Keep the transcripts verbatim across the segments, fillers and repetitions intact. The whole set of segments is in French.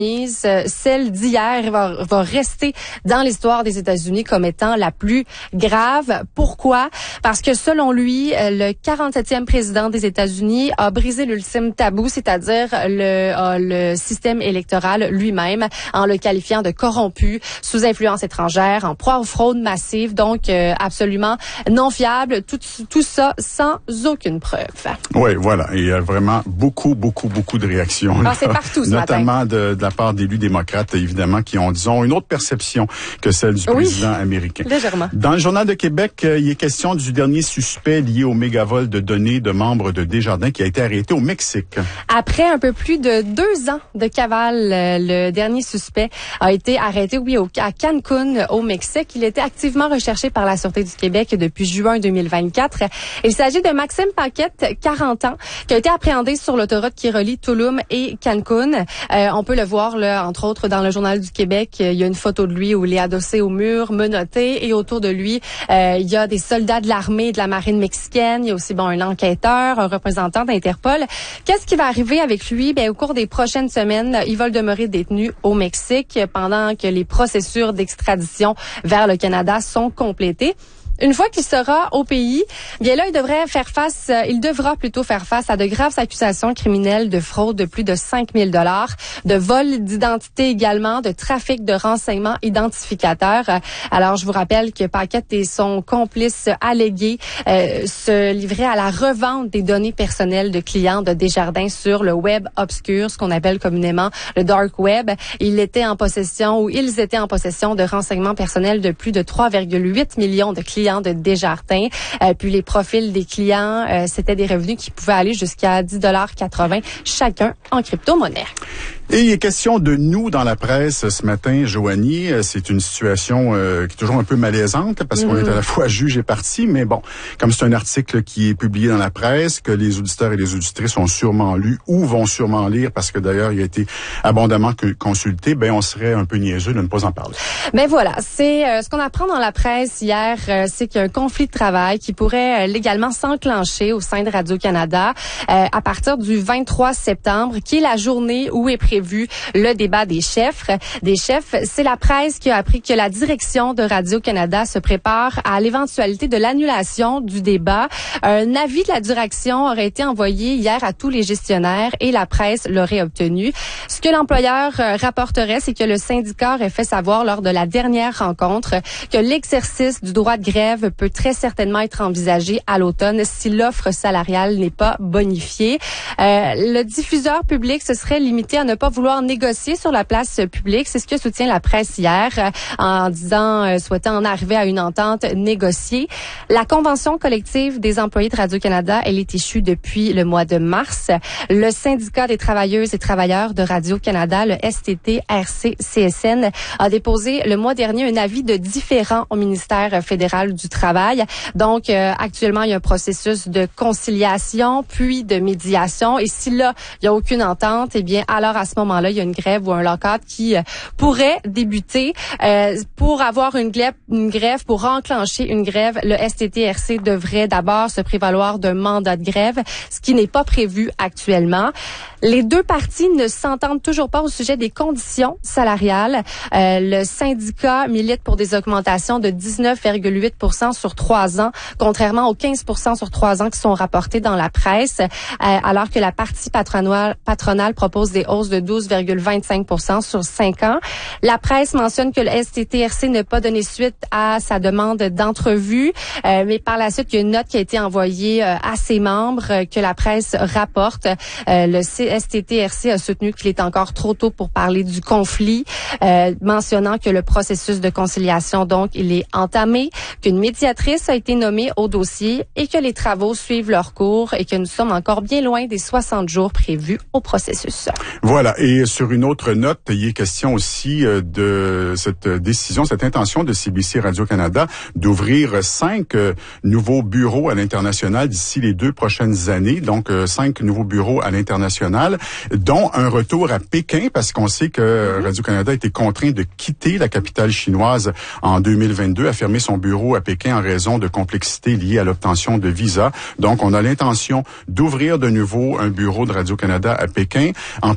Celle d'hier va, va rester dans l'histoire des États-Unis comme étant la plus grave. Pourquoi? Parce que selon lui, le quarante-septième président des États-Unis a brisé l'ultime tabou, c'est-à-dire le, le système électoral lui-même, en le qualifiant de corrompu, sous influence étrangère, en proie aux fraudes massives, donc euh, absolument non fiable. Tout, tout ça sans aucune preuve. Oui, voilà. Il y a vraiment beaucoup, beaucoup, beaucoup de réactions. Ah, c'est partout ce notamment matin. de, de la part d'élus démocrates, évidemment, qui ont, disons, une autre perception que celle du oui, président américain. Légèrement. Dans le Journal de Québec, euh, il est question du dernier suspect lié au mégavol de données de membres de Desjardins qui a été arrêté au Mexique. Après un peu plus de deux ans de cavale, euh, le dernier suspect a été arrêté, oui, au, à Cancun, au Mexique. Il était activement recherché par la Sûreté du Québec depuis juin deux mille vingt-quatre. Il s'agit de Maxime Paquette, quarante ans, qui a été appréhendé sur l'autoroute qui relie Tulum et Cancun. Euh, on peut le voir, là, entre autres, dans le Journal du Québec. Il y a une photo de lui où il est adossé au mur, menotté, et autour de lui, euh, il y a des soldats de l'armée et de la marine mexicaine. Il y a aussi, bon, un enquêteur, un représentant d'Interpol. Qu'est-ce qui va arriver avec lui? Bien, au cours des prochaines semaines, il va demeurer détenu au Mexique pendant que les procédures d'extradition vers le Canada sont complétées. Une fois qu'il sera au pays, bien là, il devrait faire face, euh, il devra plutôt faire face à de graves accusations criminelles de fraude de plus de cinq mille dollars, de vol d'identité également, de trafic de renseignements identificateurs. Alors, je vous rappelle que Paquette et son complice allégué euh, se livraient à la revente des données personnelles de clients de Desjardins sur le web obscur, ce qu'on appelle communément le dark web. Il était en possession, ou ils étaient en possession de renseignements personnels de plus de trois virgule huit millions de clients de Desjardins. Euh, puis les profils des clients, euh, c'était des revenus qui pouvaient aller jusqu'à dix dollars quatre-vingts chacun en crypto-monnaie. Et il est question de nous dans la presse ce matin, Joanie. C'est une situation euh, qui est toujours un peu malaisante parce qu'on mmh. est à la fois juge et partie. Mais bon, comme c'est un article qui est publié dans la presse, que les auditeurs et les auditrices ont sûrement lu ou vont sûrement lire parce que d'ailleurs il a été abondamment consulté, ben on serait un peu niaiseux de ne pas en parler. Ben voilà, c'est euh, ce qu'on apprend dans la presse hier, euh, c'est qu'il y a un conflit de travail qui pourrait euh, légalement s'enclencher au sein de Radio-Canada euh, à partir du vingt-trois septembre, qui est la journée où est prévu vu le débat des chefs. Des chefs, c'est la presse qui a appris que la direction de Radio-Canada se prépare à l'éventualité de l'annulation du débat. Un avis de la direction aurait été envoyé hier à tous les gestionnaires et la presse l'aurait obtenu. Ce que l'employeur rapporterait, c'est que le syndicat aurait fait savoir lors de la dernière rencontre que l'exercice du droit de grève peut très certainement être envisagé à l'automne si l'offre salariale n'est pas bonifiée. Euh, le diffuseur public se serait limité à ne pas vouloir négocier sur la place publique. C'est ce que soutient la presse hier euh, en disant, euh, souhaitant en arriver à une entente négociée. La convention collective des employés de Radio-Canada, elle est issue depuis le mois de mars. Le syndicat des travailleuses et travailleurs de Radio-Canada, le S T T R C C S N, a déposé le mois dernier un avis de différend au ministère fédéral du Travail. Donc, euh, actuellement, il y a un processus de conciliation, puis de médiation. Et si là, il n'y a aucune entente, eh bien, alors à ce moment-là, il y a une grève ou un lock-out qui euh, pourrait débuter. Euh, pour avoir une grève, une grève, pour enclencher une grève, le S T T R C devrait d'abord se prévaloir d'un mandat de grève, ce qui n'est pas prévu actuellement. Les deux parties ne s'entendent toujours pas au sujet des conditions salariales. Euh, le syndicat milite pour des augmentations de dix-neuf virgule huit pour cent sur trois ans, contrairement aux quinze pour cent sur trois ans qui sont rapportés dans la presse, euh, alors que la partie patronale, patronale propose des hausses de douze virgule vingt-cinq pour cent sur cinq ans. La presse mentionne que le S T T R C n'a pas donné suite à sa demande d'entrevue, euh, mais par la suite, il y a une note qui a été envoyée euh, à ses membres euh, que la presse rapporte. Euh, le S T T R C a soutenu qu'il est encore trop tôt pour parler du conflit, euh, mentionnant que le processus de conciliation, donc, il est entamé, qu'une médiatrice a été nommée au dossier et que les travaux suivent leur cours et que nous sommes encore bien loin des soixante jours prévus au processus. Voilà. Et sur une autre note, il est question aussi euh, de cette décision, cette intention de C B C Radio-Canada d'ouvrir cinq euh, nouveaux bureaux à l'international d'ici les deux prochaines années. Donc, euh, cinq nouveaux bureaux à l'international, dont un retour à Pékin, parce qu'on sait que Radio-Canada a été contraint de quitter la capitale chinoise en deux mille vingt-deux, a fermé son bureau à Pékin en raison de complexités liées à l'obtention de visas. Donc, on a l'intention d'ouvrir de nouveau un bureau de Radio-Canada à Pékin. En plus de la capitale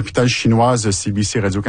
capitale chinoise C B C Radio-Canada